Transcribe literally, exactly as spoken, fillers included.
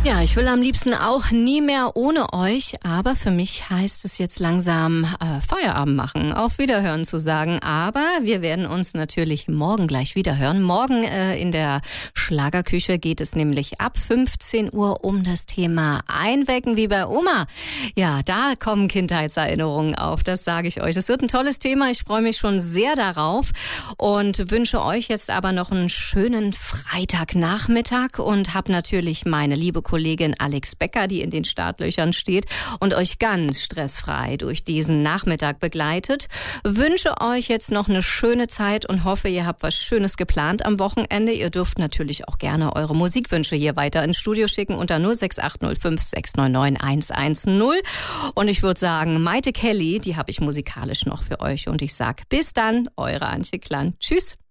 Ja, ich will am liebsten auch nie mehr ohne euch, aber für mich heißt es jetzt langsam äh, Feierabend machen, auf Wiederhören zu sagen. Aber wir werden uns natürlich morgen gleich wieder hören. Morgen äh, in der Schlagerküche geht es nämlich ab fünfzehn Uhr um das Thema Einwecken wie bei Oma. Ja, da kommen Kindheitserinnerungen auf, das sage ich euch. Es wird ein tolles Thema, ich freue mich schon sehr darauf und wünsche euch jetzt aber noch einen schönen Freitagnachmittag und habe natürlich meine liebe Kollegin Kollegin Alex Becker, die in den Startlöchern steht und euch ganz stressfrei durch diesen Nachmittag begleitet. Wünsche euch jetzt noch eine schöne Zeit und hoffe, ihr habt was Schönes geplant am Wochenende. Ihr dürft natürlich auch gerne eure Musikwünsche hier weiter ins Studio schicken unter null sechs acht null fünf sechs neun neun eins eins null. Und ich würde sagen, Maite Kelly, die habe ich musikalisch noch für euch. Und ich sage bis dann, eure Antje Klan. Tschüss.